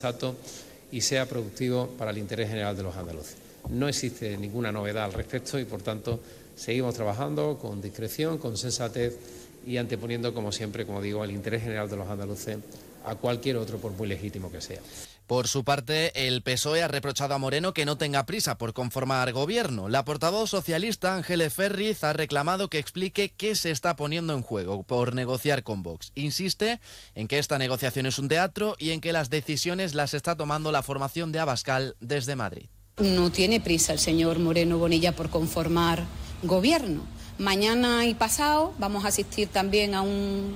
sensato y sea productivo para el interés general de los andaluces. No existe ninguna novedad al respecto y, por tanto, seguimos trabajando con discreción, con sensatez y anteponiendo, como siempre, como digo, el interés general de los andaluces a cualquier otro, por muy legítimo que sea. Por su parte, el PSOE ha reprochado a Moreno que no tenga prisa por conformar gobierno. La portavoz socialista Ángeles Ferriz ha reclamado que explique qué se está poniendo en juego por negociar con Vox. Insiste en que esta negociación es un teatro y en que las decisiones las está tomando la formación de Abascal desde Madrid. No tiene prisa el señor Moreno Bonilla por conformar gobierno. Mañana y pasado vamos a asistir también a un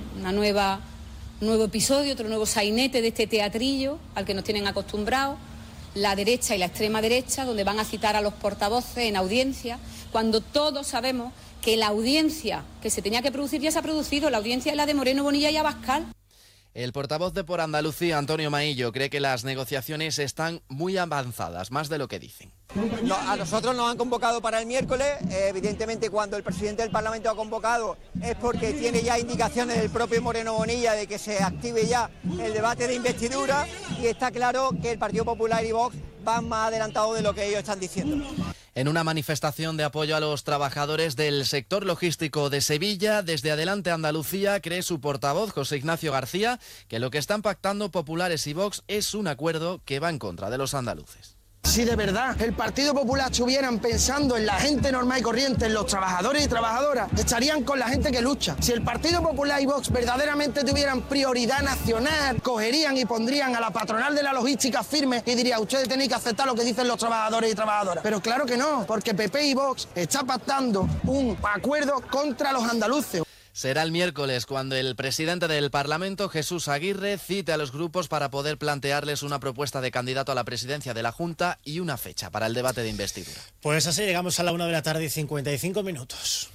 nuevo episodio, otro nuevo sainete de este teatrillo al que nos tienen acostumbrados, la derecha y la extrema derecha, donde van a citar a los portavoces en audiencia, cuando todos sabemos que la audiencia que se tenía que producir ya se ha producido, la audiencia es la de Moreno Bonilla y Abascal. El portavoz de Por Andalucía, Antonio Maillo, cree que las negociaciones están muy avanzadas, más de lo que dicen. No, a nosotros nos han convocado para el miércoles. Evidentemente, cuando el presidente del Parlamento ha convocado es porque tiene ya indicaciones del propio Moreno Bonilla de que se active ya el debate de investidura, y está claro que el Partido Popular y Vox van más adelantados de lo que ellos están diciendo. En una manifestación de apoyo a los trabajadores del sector logístico de Sevilla, desde Adelante Andalucía, cree su portavoz, José Ignacio García, que lo que están pactando populares y Vox es un acuerdo que va en contra de los andaluces. Si de verdad el Partido Popular estuvieran pensando en la gente normal y corriente, en los trabajadores y trabajadoras, estarían con la gente que lucha. Si el Partido Popular y Vox verdaderamente tuvieran prioridad nacional, cogerían y pondrían a la patronal de la logística firme y diría: ustedes tenéis que aceptar lo que dicen los trabajadores y trabajadoras. Pero claro que no, porque PP y Vox están pactando un acuerdo contra los andaluces. Será el miércoles cuando el presidente del Parlamento, Jesús Aguirre, cite a los grupos para poder plantearles una propuesta de candidato a la presidencia de la Junta y una fecha para el debate de investidura. Pues así llegamos a la 1 de la tarde y 55 minutos.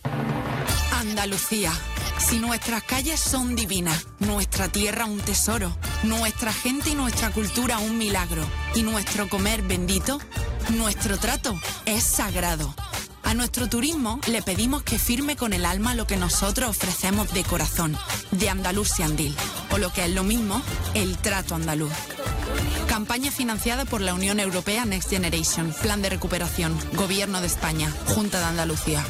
Andalucía. Si nuestras calles son divinas, nuestra tierra un tesoro, nuestra gente y nuestra cultura un milagro, y nuestro comer bendito, nuestro trato es sagrado. A nuestro turismo le pedimos que firme con el alma lo que nosotros ofrecemos de corazón, de Andalusia Andil, o lo que es lo mismo, el trato andaluz. Campaña financiada por la Unión Europea Next Generation, Plan de Recuperación, Gobierno de España, Junta de Andalucía.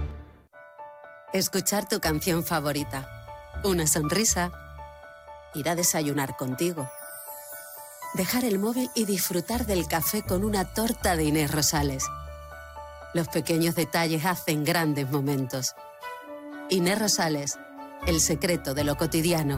Escuchar tu canción favorita, una sonrisa, ir a desayunar contigo, dejar el móvil y disfrutar del café con una torta de Inés Rosales. Los pequeños detalles hacen grandes momentos. Inés Rosales, el secreto de lo cotidiano.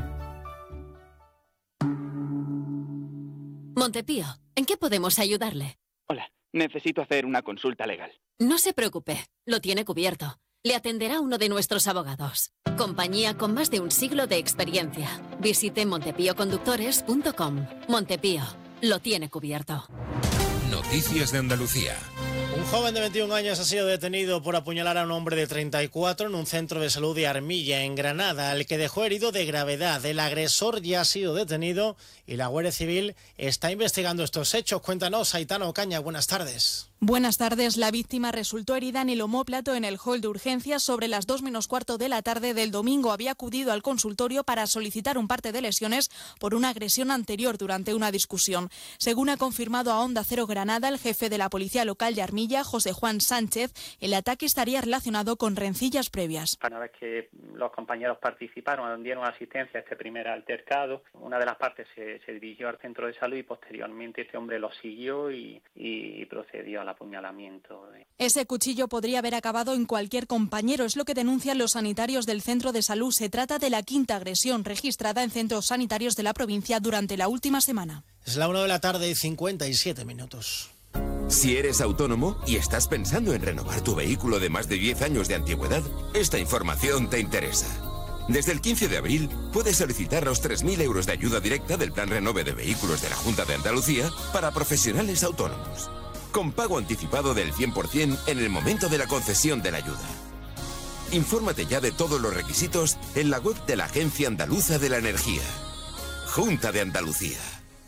Montepío, ¿en qué podemos ayudarle? Hola, necesito hacer una consulta legal. No se preocupe, lo tiene cubierto. Le atenderá uno de nuestros abogados. Compañía con más de un siglo de experiencia. Visite montepíoconductores.com. Montepío, lo tiene cubierto. Noticias de Andalucía. Un joven de 21 años ha sido detenido por apuñalar a un hombre de 34 en un centro de salud de Armilla, en Granada, al que dejó herido de gravedad. El agresor ya ha sido detenido y la Guardia Civil está investigando estos hechos. Cuéntanos, Aitana Ocaña, buenas tardes. Buenas tardes. La víctima resultó herida en el omóplato en el hall de urgencias sobre las 2:15 de la tarde del domingo. Había acudido al consultorio para solicitar un parte de lesiones por una agresión anterior durante una discusión. Según ha confirmado a Onda Cero Granada, el jefe de la policía local de Armilla, José Juan Sánchez, el ataque estaría relacionado con rencillas previas. Una vez que los compañeros participaron, dieron asistencia a este primer altercado, una de las partes se dirigió al centro de salud y posteriormente este hombre lo siguió y procedió al apuñalamiento. Ese cuchillo podría haber acabado en cualquier compañero, es lo que denuncian los sanitarios del centro de salud. Se trata de la quinta agresión registrada en centros sanitarios de la provincia durante la última semana. Es la 1 de la tarde y 57 minutos. Si eres autónomo y estás pensando en renovar tu vehículo de más de 10 años de antigüedad, esta información te interesa. Desde el 15 de abril puedes solicitar los 3.000 euros de ayuda directa del Plan Renove de Vehículos de la Junta de Andalucía para profesionales autónomos, con pago anticipado del 100% en el momento de la concesión de la ayuda. Infórmate ya de todos los requisitos en la web de la Agencia Andaluza de la Energía. Junta de Andalucía.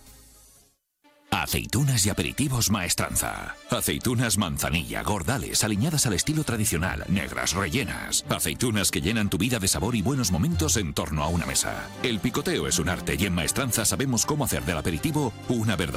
Aceitunas y aperitivos Maestranza. Aceitunas manzanilla, gordales, aliñadas al estilo tradicional, negras, rellenas. Aceitunas que llenan tu vida de sabor y buenos momentos en torno a una mesa. El picoteo es un arte y en Maestranza sabemos cómo hacer del aperitivo una verdadera